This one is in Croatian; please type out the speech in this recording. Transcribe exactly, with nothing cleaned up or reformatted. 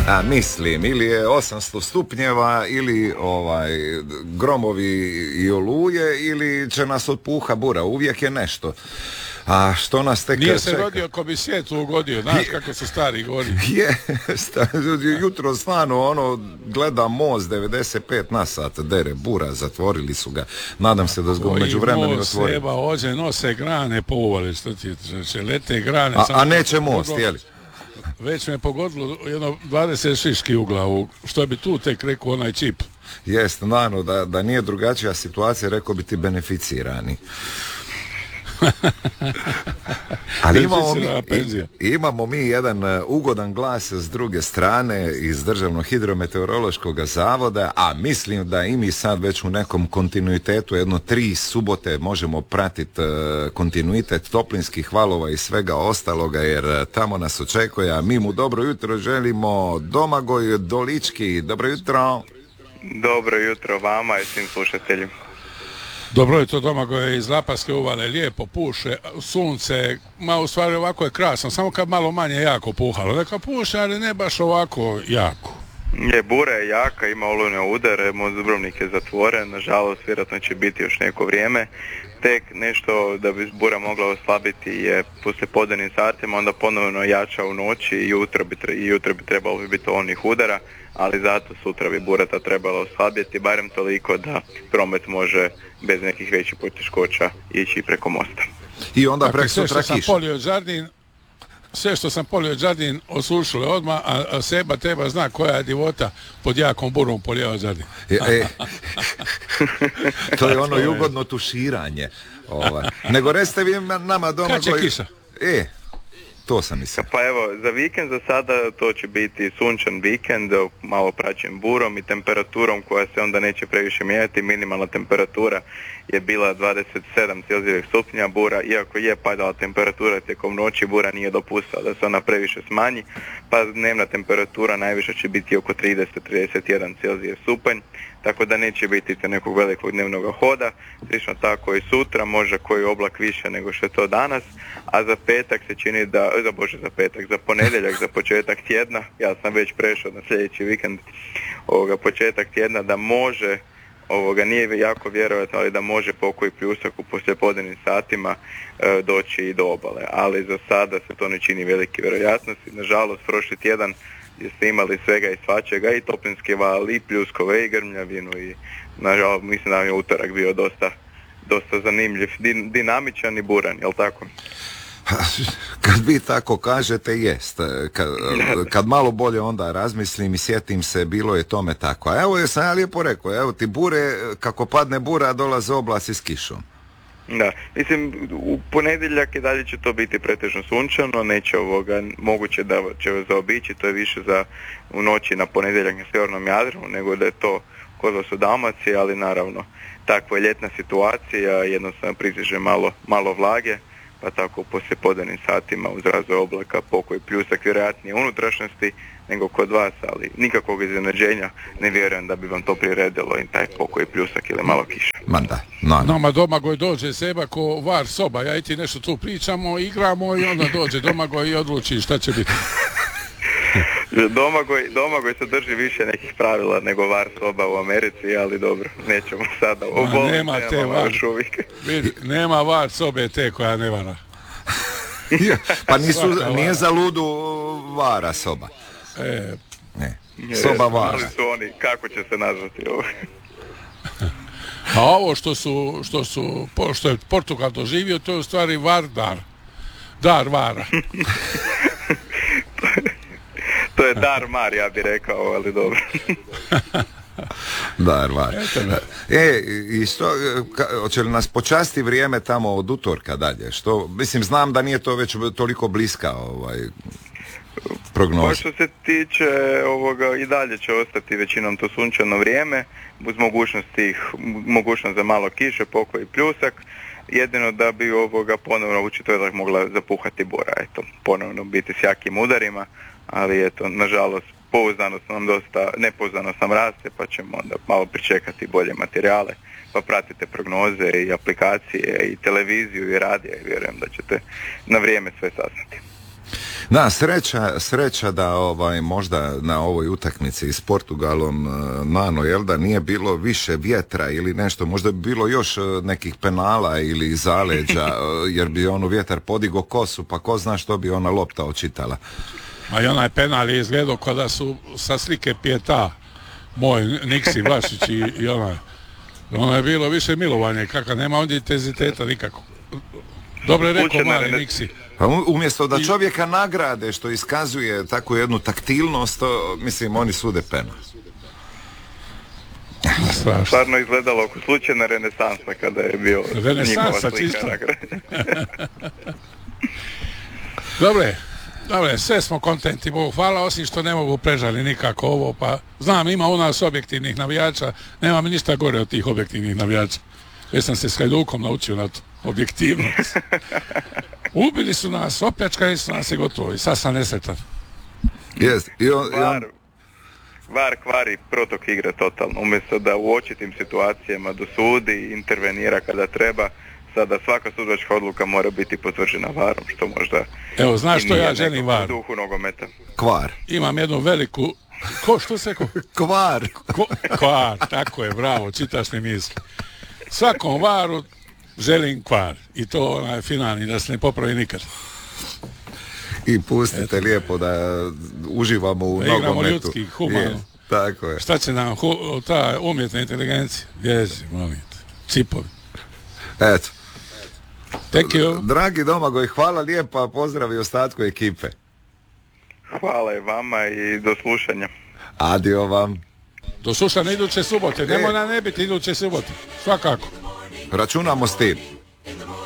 A mislim, ili je osamsto stupnjeva, ili ovaj gromovi i oluje, ili će nas otpuha bura, uvijek je nešto. A što nas tek Nije se čeka? rodio ko bi svijetu ugodio, znaš kako su stari govori. Je, jutro stvarno ono, gledam most devedeset pet na sat, dere bura, zatvorili su ga. Nadam se da ga među vremenu otvorili. Seba, ođe, nose grane po uvali, što ti će, lete grane. A, a neće most, jeli? Već me pogodilo jedno dvadeset šiški u glavu, što bi tu tek rekao onaj čip. Jest, naravno, da, da nije drugačija situacija, rekao bi ti beneficirani. Ali imamo mi, imamo mi jedan ugodan glas s druge strane iz Državnog hidrometeorološkog zavoda, a mislim da i mi sad već u nekom kontinuitetu, jedno tri subote možemo pratiti kontinuitet toplinskih valova i svega ostaloga, jer tamo nas očekuje, a mi mu dobro jutro želimo. Domagoj Dolički, dobro jutro. Dobro jutro vama i svim slušateljima. Dobro je to Domagoj iz Lapaske uvale, lijepo puše, sunce, ma u stvari ovako je krasno, samo kad malo manje jako puhalo, neka puše, ali ne baš ovako jako. Je, bura je jaka, ima olujne udare, most Dubrovnik je zatvoren, nažalost vjerojatno će biti još neko vrijeme. Tek nešto da bi bura mogla oslabiti je poslije podnevnim satima, onda ponovno jača u noći i jutro bi, tre, jutro bi trebalo bi biti olujnih udara, ali zato sutra bi bura ta trebala oslabiti, barem toliko da promet može bez nekih većih poteškoća ići preko mosta. I onda dakle, preko sutra kiša. Sve što sam polio Đardin osušilo je odmah, a, a Seba treba zna koja je divota pod jakom burom polijao Đardin. E, e, to je ono jugodno tuširanje. Ovaj. Nego recite vi nama doma... Kad će koji... kiša? E, to sam mislio. Pa evo, za vikend za sada to će biti sunčan vikend, malo praćen burom i temperaturom koja se onda neće previše mijenjati. Minimalna temperatura je bila dvadeset sedam Celzijevih stupnja, bura, iako je padala temperatura tijekom noći, bura nije dopustila da se ona previše smanji, pa dnevna temperatura najviše će biti oko trideset do trideset jedan Celzijev stupanj, tako da neće biti nekog velikog dnevnog hoda. Slično tako i sutra, možda koji oblak više nego što je to danas, a za petak se čini da, za bože za petak, za ponedjeljak, za početak tjedna, ja sam već prešao na sljedeći vikend, ovoga, početak tjedna da može, ovoga nije jako vjerojatno, ali da može pokoji pljusak u poslijepodnevnim satima e, doći i do obale, ali za sada se to ne čini velike vjerojatnosti. Nažalost, prošli tjedan gdje ste imali svega i svačega, i toplinski val, i pljuskove, i grmljavinu, i nažalost mislim da je utorak bio dosta, dosta zanimljiv, din, dinamičan i buran, jel tako? Kad vi tako kažete, jest. Kad, kad malo bolje onda razmislim i sjetim se, bilo je tome tako. A evo je sam ja lijepo rekao, evo ti bure, kako padne bura, dolaze oblasi s kišom. Da, mislim, u ponedjeljak i dalje će to biti pretežno sunčano, neće ovoga, moguće da će zaobići, to je više za u noći na ponedjeljak na sjevernom Jadranu, nego da je to kod vas u Dalmaciji, ali naravno, takva je ljetna situacija, jednostavno pristiže malo, malo vlage, pa tako u poslijepodnevnim satima uz razvoj oblaka pokoj pljusak vjerojatnije unutrašnjosti nego kod vas, ali nikakvog iznenađenja ne vjerujem da bi vam to priredilo i taj pokoj pljusak ili malo kiša. Man da, no, no. Nama Domagoj dođe Seba ko var soba, ja i ti nešto tu pričamo, igramo i onda dođe Domagoj i odluči šta će biti. Domagoj, Domagoj se drži više nekih pravila nego var soba u Americi, ali dobro, nećemo sada oboliti. Nema te var, vidi, nema var sobe te koja ne vara. Pa nisu, nije za ludu vara soba. E, ne, soba vara. Ali su oni, kako će se nazvati ovo? A ovo što su, što su, što je Portugal doživio, to je u stvari var dar. Dar vara. To je dar mar, ja bih rekao, ali dobro. Dar mar. E, i što, ka, hoće li nas počasti vrijeme tamo od utorka dalje? Što, mislim, znam da nije to već toliko bliska ovaj prognoza. Pa što se tiče ovoga, i dalje će ostati većinom to sunčano vrijeme, uz mogućnosti, mogućnost za malo kiše, pokoj i pljusak. Jedino da bi ovoga ponovno u četvrtak mogla zapuhati bura, eto, ponovno biti s jakim udarima, ali eto, nažalost, pouzdanost nam dosta, nepouzdanost nam raste, pa ćemo onda malo pričekati bolje materijale, pa pratite prognoze i aplikacije i televiziju i radije i vjerujem da ćete na vrijeme sve saznati. Da, sreća, sreća da ovaj, možda na ovoj utakmici s Portugalom Nano, jel da nije bilo više vjetra ili nešto, možda bi bilo još nekih penala ili zaleđa, jer bi ono vjetar podigo kosu, pa ko zna što bi ona lopta očitala. A i onaj penal je izgledao kada su sa slike Pijeta, moj Niksi Vlašić i, i onaj, ono je bilo više milovanje, kakav nema ondje intenziteta nikako. Dobro je rekao mali Niksi. Pa umjesto da čovjeka nagrade što iskazuje takvu jednu taktilnost, mislim, oni sude penal. Stvarno izgledalo oko slučajna renesansa kada je bio renesansa čisto. Dobre, dobre, sve smo kontenti, Bogu hvala, osim što ne mogu prežali nikako ovo, pa znam, ima u nas objektivnih navijača, nema mi ništa gore od tih objektivnih navijača. Već sam se s Hajdukom naučio na to, objektivnost. Ubili su nas, opljačkali su nas i gotovo, i sad sam nesretan. Yes. I on, i on... VAR kvari protok igre totalno, umjesto da u očitim situacijama dosudi, intervenira kada treba, sada svaka sudačka odluka mora biti potvrđena varom, što možda... Evo, znaš što ja želim var? Duhu nogometa. Kvar. Imam jednu veliku... Ko, što se ko? Kvar. Ko... Kvar, tako je, bravo, čitaš mi misli. Svakom varu želim kvar. I to onaj finalni, da se ne popravi nikad. I pustite Eto. lijepo da uživamo u da nogometu. Ljudski, humano. Je, tako je. Šta će nam hu, ta umjetna inteligencija? Jezi, molim te. Čipovi. Eto. Thank you. Dragi Domagoj, hvala lijepa, pozdrav i ostatku ekipe. Hvala i vama i do slušanja. Adio vam. Do slušanja iduće subote, nemoj na ne biti iduće subote. Svakako. Računamo s tim.